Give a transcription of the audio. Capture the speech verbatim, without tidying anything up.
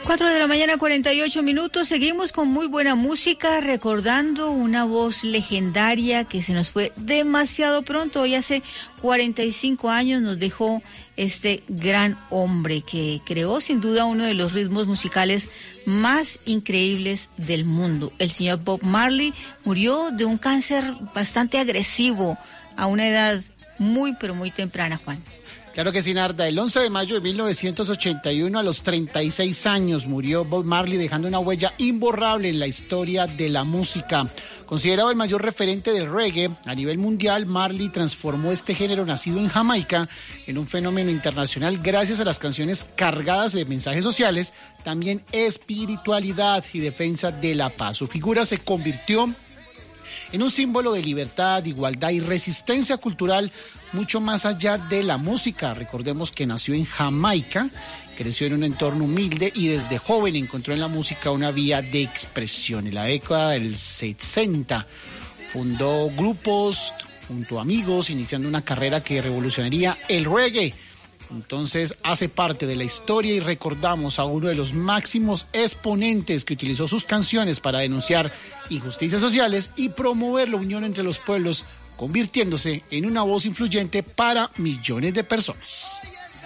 Cuatro de la mañana, cuarenta y ocho minutos. Seguimos con muy buena música, recordando una voz legendaria que se nos fue demasiado pronto. Hoy hace cuarenta y cinco años nos dejó este gran hombre que creó sin duda uno de los ritmos musicales más increíbles del mundo. El señor Bob Marley murió de un cáncer bastante agresivo a una edad muy pero muy temprana, Juan. Claro que sí, Narda. El once de mayo de mil novecientos ochenta y uno, a los treinta y seis años, murió Bob Marley, dejando una huella imborrable en la historia de la música. Considerado el mayor referente del reggae a nivel mundial, Marley transformó este género nacido en Jamaica en un fenómeno internacional gracias a las canciones cargadas de mensajes sociales, también espiritualidad y defensa de la paz. Su figura se convirtió en un símbolo de libertad, igualdad y resistencia cultural, mucho más allá de la música. Recordemos que nació en Jamaica, creció en un entorno humilde y desde joven encontró en la música una vía de expresión. En la década del sesenta fundó grupos junto a amigos, iniciando una carrera que revolucionaría el reggae. Entonces hace parte de la historia y recordamos a uno de los máximos exponentes que utilizó sus canciones para denunciar injusticias sociales y promover la unión entre los pueblos, convirtiéndose en una voz influyente para millones de personas.